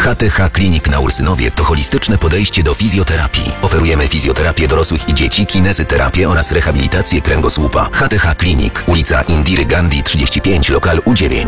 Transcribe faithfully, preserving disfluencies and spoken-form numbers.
H T H Klinik na Ursynowie to holistyczne podejście do fizjoterapii. Oferujemy fizjoterapię dorosłych i dzieci, kinezyterapię oraz rehabilitację kręgosłupa. H T H Klinik, ulica Indiry Gandhi trzydzieści pięć, lokal U dziewięć.